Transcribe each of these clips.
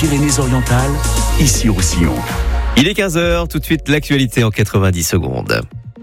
Pyrénées-Orientales, Issy-Roussillon. Il est 15h, tout de suite l'actualité en 90 secondes.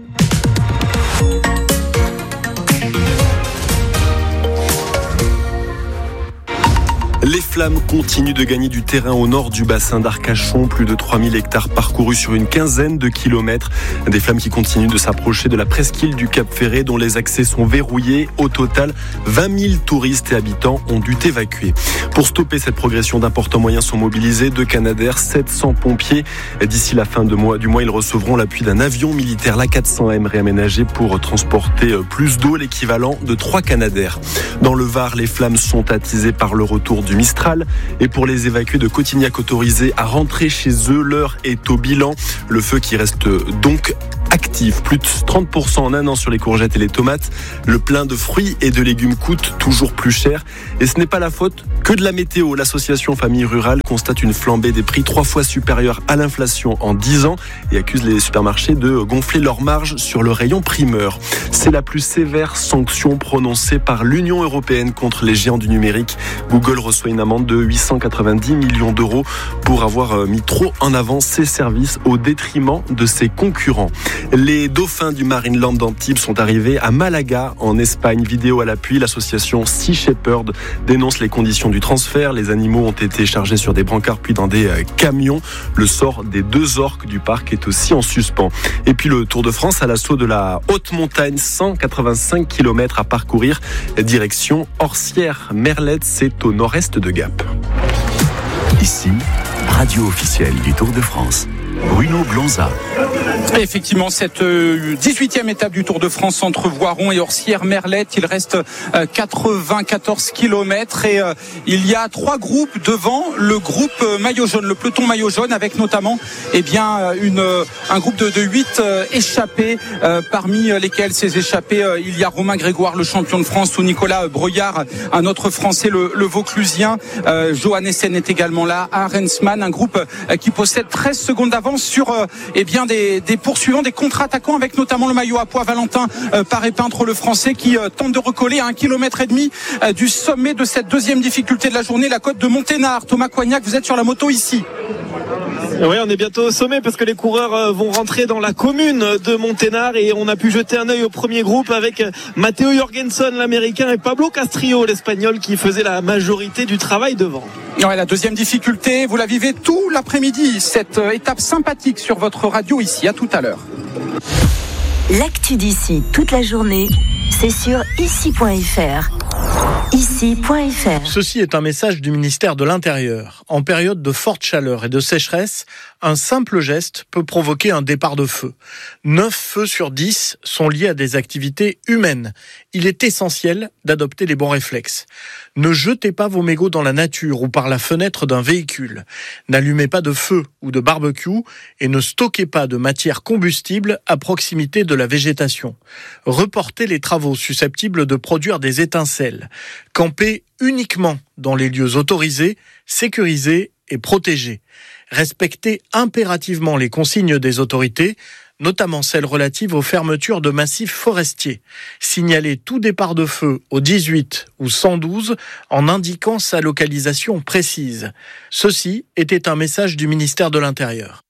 Les flammes continuent de gagner du terrain au nord du bassin d'Arcachon. Plus de 3000 hectares parcourus sur une quinzaine de kilomètres. Des flammes qui continuent de s'approcher de la presqu'île du Cap-Ferret dont les accès sont verrouillés. Au total, 20 000 touristes et habitants ont dû évacuer. Pour stopper cette progression, d'importants moyens sont mobilisés. 2 Canadair, 700 pompiers. D'ici la fin du mois, ils recevront l'appui d'un avion militaire, l'A400M, réaménagé pour transporter plus d'eau, l'équivalent de 3 Canadair. Dans le Var, les flammes sont attisées par le retour du Mistral. Et pour les évacués de Cotignac autorisés à rentrer chez eux, l'heure est au bilan. Le feu qui reste donc actif, plus de 30% en un an sur les courgettes et les tomates. Le plein de fruits et de légumes coûte toujours plus cher. Et ce n'est pas la faute que de la météo. L'association Famille Rurale constate une flambée des prix 3 fois supérieure à l'inflation en 10 ans et accuse les supermarchés de gonfler leurs marges sur le rayon primeur. C'est la plus sévère sanction prononcée par l'Union européenne contre les géants du numérique. Google reçoit une amende de 890 millions d'euros pour avoir mis trop en avant ses services au détriment de ses concurrents. Les dauphins du Marineland d'Antibes sont arrivés à Malaga, en Espagne. Vidéo à l'appui, l'association Sea Shepherd dénonce les conditions du transfert. Les animaux ont été chargés sur des brancards puis dans des camions. Le sort des 2 orques du parc est aussi en suspens. Et puis le Tour de France à l'assaut de la haute montagne, 185 km à parcourir. Direction Orsières-Merlette, c'est au nord-est de Gap. Ici, radio officielle du Tour de France. Bruno Blanza. Effectivement, cette 18e étape du Tour de France entre Voiron et Orsières-Merlette, il reste 94 km et il y a 3 groupes devant le groupe maillot jaune, le peloton maillot jaune, avec notamment un groupe de 8 échappés, parmi lesquels ces échappés, il y a Romain Grégoire, le champion de France, ou Nicolas Breuillard, un autre Français, le Vauclusien. Johan Essen est également là, Arensman, un groupe qui possède 13 secondes d'avance sur des poursuivants, des contre-attaquants, avec notamment le maillot à pois Valentin Paré-Peintre, le Français, qui tente de recoller à 1,5 km du sommet de cette deuxième difficulté de la journée, la côte de Monténard. Thomas Coignac, vous êtes sur la moto ici. Oui, on est bientôt au sommet parce que les coureurs vont rentrer dans la commune de Monténard et on a pu jeter un œil au premier groupe avec Matteo Jorgensen, l'américain, et Pablo Castrillo, l'espagnol, qui faisait la majorité du travail devant. Ouais, la deuxième difficulté, vous la vivez tout l'après-midi, cette étape sympathique sur votre radio ici. À tout à l'heure. L'actu d'ici toute la journée, c'est sur ici.fr. Ici.fr. Ceci est un message du ministère de l'Intérieur. En période de forte chaleur et de sécheresse, un simple geste peut provoquer un départ de feu. 9 feux sur 10 sont liés à des activités humaines. Il est essentiel d'adopter les bons réflexes. Ne jetez pas vos mégots dans la nature ou par la fenêtre d'un véhicule. N'allumez pas de feu ou de barbecue et ne stockez pas de matière combustible à proximité de la végétation. Reportez les travaux susceptibles de produire des étincelles. Campez uniquement dans les lieux autorisés, sécurisés et protégés. Respectez impérativement les consignes des autorités, notamment celles relatives aux fermetures de massifs forestiers. Signalez tout départ de feu au 18 ou 112 en indiquant sa localisation précise. Ceci était un message du ministère de l'Intérieur.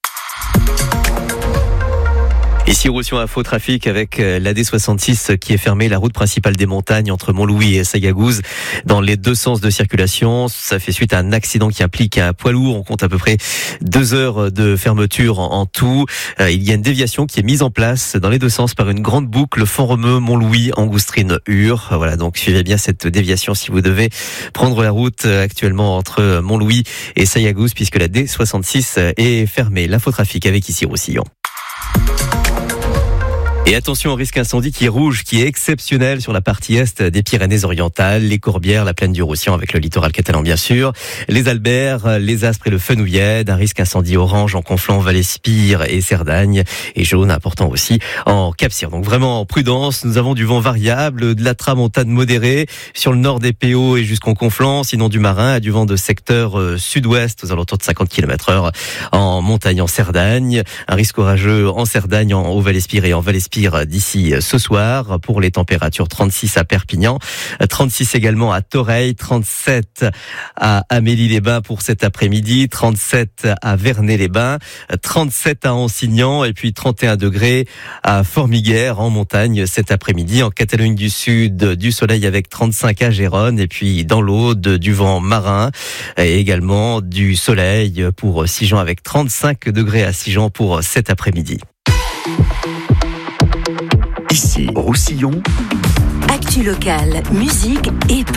Ici, Roussillon Info Trafic avec la D66 qui est fermée, la route principale des montagnes entre Montlouis et Sagagouze dans les 2 sens de circulation. Ça fait suite à un accident qui implique un poids lourd. On compte à peu près 2 heures de fermeture en tout. Il y a une déviation qui est mise en place dans les 2 sens par une grande boucle Font-Romeu, Montlouis, Angoustrine-Ur. Voilà, donc suivez bien cette déviation si vous devez prendre la route actuellement entre Montlouis et Sagagouze puisque la D66 est fermée. L'infotrafic avec ici Roussillon. Et attention au risque incendie qui est rouge, qui est exceptionnel sur la partie est des Pyrénées-Orientales, les Corbières, la plaine du Roussillon avec le littoral catalan bien sûr, les Alberts, les Aspres et le Fenouillède, un risque incendie orange en Conflans, Vallespire et Cerdagne, et jaune important aussi en Cap-Cyr. Donc vraiment prudence, nous avons du vent variable, de la tramontane modérée sur le nord des PO et jusqu'en Conflans, sinon du marin, du vent de secteur sud-ouest aux alentours de 50 km/h en montagne en Cerdagne, un risque orageux en Cerdagne, au Vallespire et en Vallespire respire d'ici ce soir. Pour les températures, 36 à Perpignan, 36 également à Toreil, 37 à Amélie-les-Bains pour cet après-midi, 37 à Vernet-les-Bains, 37 à Ansignan et puis 31 degrés à Formiguères en montagne cet après-midi. En Catalogne du Sud, du soleil avec 35 à Gérone et puis dans l'Aude, du vent marin et également du soleil pour Sigean avec 35 degrés à Sigean pour cet après-midi. Ici, Roussillon. Actu locale, musique et